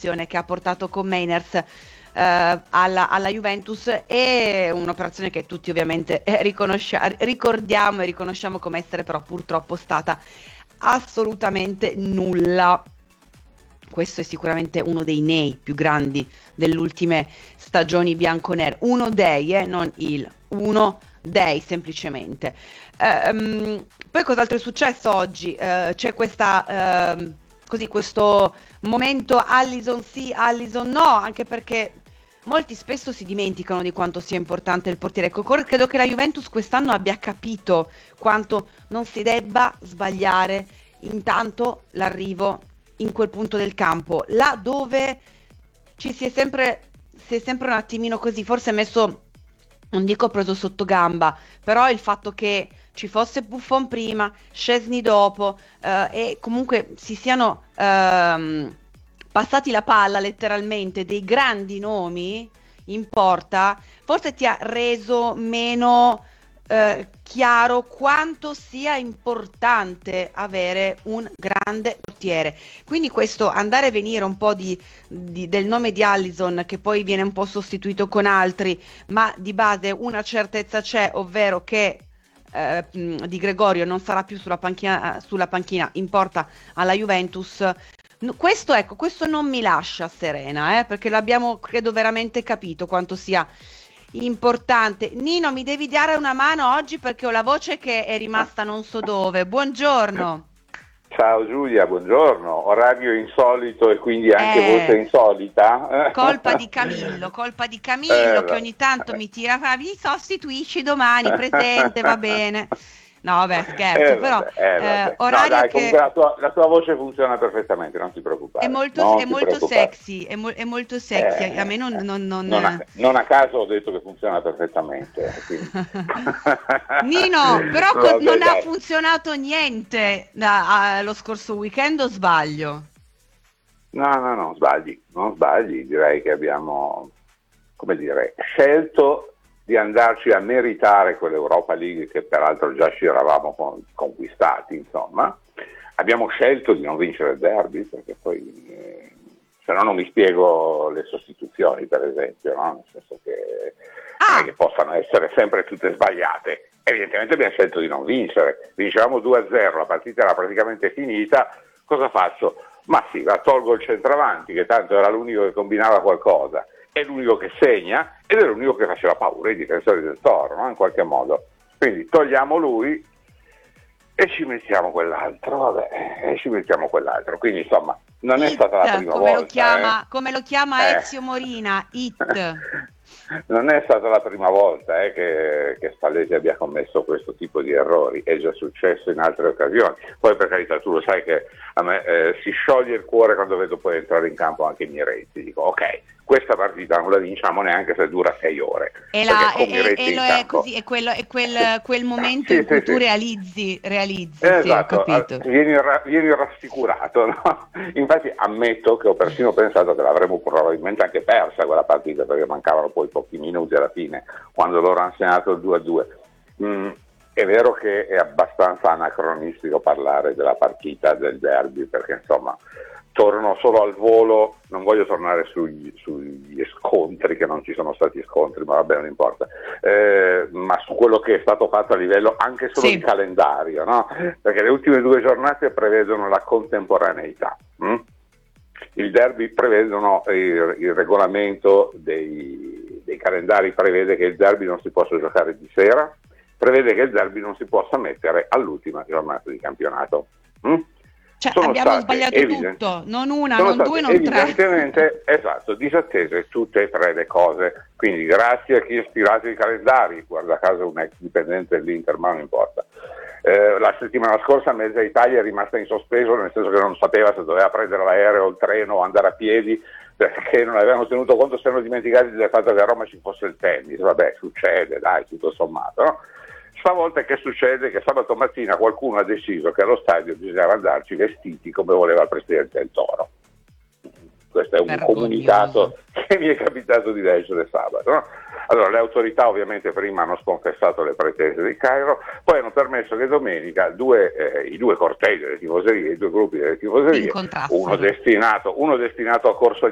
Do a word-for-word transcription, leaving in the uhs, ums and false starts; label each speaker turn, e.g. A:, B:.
A: l'operazione che ha portato con Mainers eh, alla, alla Juventus è un'operazione che tutti ovviamente eh, riconoscia- ricordiamo e riconosciamo come essere però purtroppo stata assolutamente nulla. Questo è sicuramente uno dei nei più grandi delle ultime stagioni bianconere, uno dei, eh, non il, uno dei semplicemente. Ehm, poi cos'altro è successo oggi? Eh, c'è questa, ehm, così, questo momento Allison sì, Allison no, anche perché molti spesso si dimenticano di quanto sia importante il portiere. Ecco, cor- credo che la Juventus quest'anno abbia capito quanto non si debba sbagliare intanto l'arrivo in quel punto del campo, là dove ci si è sempre, si è sempre un attimino così, forse messo, non dico preso sotto gamba, però il fatto che ci fosse Buffon prima, Szczesny dopo, eh, e comunque si siano ehm, passati la palla letteralmente dei grandi nomi in porta, forse ti ha reso meno eh, chiaro quanto sia importante avere un grande portiere. Quindi questo andare e venire un po' di, di- del nome di Allison, che poi viene un po' sostituito con altri, ma di base una certezza c'è, ovvero che eh, mh, Di Gregorio non sarà più sulla panchina, sulla panchina in porta alla Juventus. No, questo, ecco, questo non mi lascia serena, eh, perché l'abbiamo, credo, veramente capito quanto sia importante. Nino, mi devi dare una mano oggi perché ho la voce che è rimasta non so dove. Buongiorno.
B: Ciao Giulia, buongiorno. Orario insolito e quindi anche
A: Eh,
B: voce insolita.
A: colpa di Camillo, colpa di Camillo che ogni tanto mi tira, fa, mi sostituisci domani, presente, va bene. No, vabbè, scherzo,
B: Eh,
A: però
B: vabbè, eh,
A: eh,
B: vabbè. No,
A: orario
B: dai, comunque
A: che
B: la tua, la tua voce funziona perfettamente, non ti
A: è
B: preoccupare.
A: molto,
B: Non
A: è
B: ti
A: molto
B: preoccupare.
A: sexy, è, mo- è molto sexy, a
B: Eh,
A: me non... non- non,
B: non, a,
A: eh.
B: non a caso ho detto che funziona perfettamente. Quindi.
A: Nino, però co-
B: Vabbè,
A: non ha
B: dai.
A: funzionato niente da- a- lo scorso weekend, o sbaglio?
B: No, no, no, sbagli, non sbagli, direi che abbiamo, come dire, scelto di andarci a meritare quell'Europa League che peraltro già ci eravamo con- conquistati, insomma. Abbiamo scelto di non vincere il derby, perché poi, eh, se no non mi spiego le sostituzioni, per esempio, no? Nel senso che non è
A: Ah,
B: che possano essere sempre tutte sbagliate. Evidentemente abbiamo scelto di non vincere, vincevamo due a zero, la partita era praticamente finita, cosa faccio? Ma sì, la tolgo il centravanti, che tanto era l'unico che combinava qualcosa, è l'unico che segna ed è l'unico che faceva paura ai difensori del Toro, no? In qualche modo. Quindi togliamo lui e ci mettiamo quell'altro, vabbè, e ci mettiamo quell'altro. Quindi insomma, non è stata la
A: It,
B: prima
A: come lo
B: volta.
A: chiama,
B: eh.
A: come lo chiama
B: Eh.
A: Ezio Morina, It.
B: Non è stata la prima volta eh, che, che Spalletti abbia commesso questo tipo di errori, è già successo in altre occasioni. Poi per carità tu lo sai che a me eh, si scioglie il cuore quando vedo poi entrare in campo anche Miretti, dico ok, questa partita non la vinciamo neanche se dura sei ore.
A: E, la, e,
B: Perché con
A: e-
B: Miretti
A: e
B: in
A: lo è
B: campo...
A: così, è, quello, è quel, quel momento
B: Sì,
A: in cui
B: sì,
A: tu
B: sì.
A: realizzi, realizzi,
B: Eh,
A: sì, ho
B: esatto,
A: capito.
B: vieni, ra- vieni rassicurato, no? Infatti ammetto che ho persino pensato che l'avremmo probabilmente anche persa quella partita, perché mancavano poi pochi minuti alla fine, quando loro hanno segnato il due a due. Mm, è vero che è abbastanza anacronistico parlare della partita del derby, perché insomma torno solo al volo, non voglio tornare sugli, sugli scontri, che non ci sono stati scontri, ma vabbè, non importa, eh, ma su quello che è stato fatto a livello anche solo
A: Sì.
B: di calendario, no? Perché le ultime due giornate prevedono la contemporaneità. Hm? Il derby prevedono il, il regolamento dei, dei calendari, prevede che il derby non si possa giocare di sera, prevede che il derby non si possa mettere all'ultima giornata di campionato. Hm?
A: Cioè,
B: Sono
A: abbiamo
B: state
A: sbagliato
B: evidenti-
A: tutto, non una,
B: sono
A: non
B: state
A: due, non tre.
B: evidentemente esatto, disattese tutte e tre le cose, quindi grazie a chi ha ispirato i calendari, guarda caso un ex dipendente dell'Inter, ma non importa. Eh, la settimana scorsa mezza Italia è rimasta in sospeso, nel senso che non sapeva se doveva prendere l'aereo o il treno o andare a piedi, perché non avevano tenuto conto, se erano dimenticati del fatto che a Roma ci fosse il tennis. Vabbè, succede, dai, tutto sommato, no? Stavolta che succede? Che sabato mattina qualcuno ha deciso che allo stadio bisognava andarci vestiti come voleva il presidente del Toro. Questo è un
A: Vergognoso.
B: comunicato che mi è capitato di leggere sabato, no? Allora, le autorità ovviamente prima hanno sconfessato le pretese di Cairo, poi hanno permesso che domenica due, eh, i due cortei delle tifoserie, i due gruppi delle tifoserie,
A: Incontrassero.
B: uno destinato, uno destinato a Corso